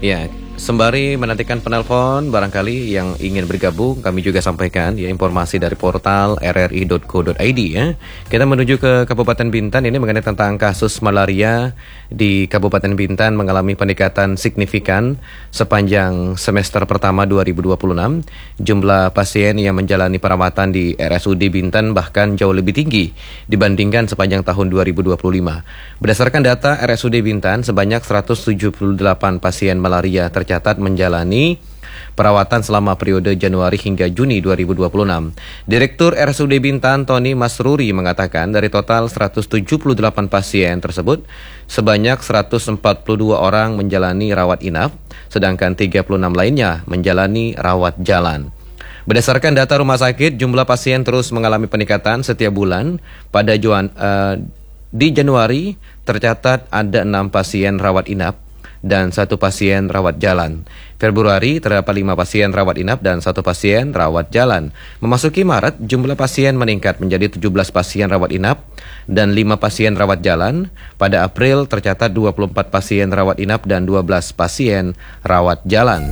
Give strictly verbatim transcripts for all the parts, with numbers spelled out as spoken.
Ya, sembari menantikan penelpon, barangkali yang ingin bergabung, kami juga sampaikan ya informasi dari portal r r i dot co dot i d ya. Kita menuju ke Kabupaten Bintan, ini mengenai tentang kasus malaria di Kabupaten Bintan mengalami peningkatan signifikan sepanjang semester pertama dua ribu dua puluh enam. Jumlah pasien yang menjalani perawatan di R S U D Bintan bahkan jauh lebih tinggi dibandingkan sepanjang tahun dua ribu dua puluh lima. Berdasarkan data R S U D Bintan, sebanyak seratus tujuh puluh delapan pasien malaria tercatat menjalani perawatan selama periode Januari hingga Juni dua ribu dua puluh enam. Direktur R S U D Bintan, Tony Masruri, mengatakan dari total seratus tujuh puluh delapan pasien tersebut, sebanyak seratus empat puluh dua orang menjalani rawat inap, sedangkan tiga puluh enam lainnya menjalani rawat jalan. Berdasarkan data rumah sakit, jumlah pasien terus mengalami peningkatan setiap bulan. Pada Juan, uh, di Januari tercatat ada enam pasien rawat inap dan satu pasien rawat jalan. Februari terdapat lima pasien rawat inap dan satu pasien rawat jalan. Memasuki Maret, jumlah pasien meningkat menjadi tujuh belas pasien rawat inap dan lima pasien rawat jalan. Pada April tercatat dua puluh empat pasien rawat inap dan dua belas pasien rawat jalan.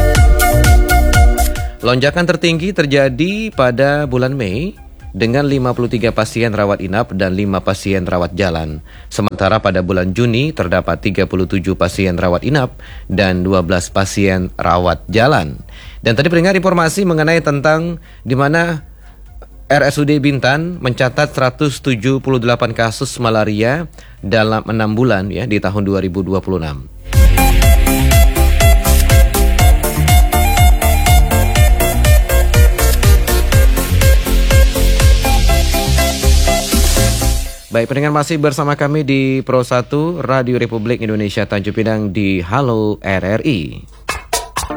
Lonjakan tertinggi terjadi pada bulan Mei dengan lima puluh tiga pasien rawat inap dan lima pasien rawat jalan. Sementara pada bulan Juni terdapat tiga puluh tujuh pasien rawat inap dan dua belas pasien rawat jalan. Dan tadi pendengar informasi mengenai tentang di mana R S U D Bintan mencatat seratus tujuh puluh delapan kasus malaria dalam enam bulan ya di tahun dua ribu dua puluh enam. Baik, pendengar masih bersama kami di Pro satu Radio Republik Indonesia Tanjung Pinang di Halo R R I.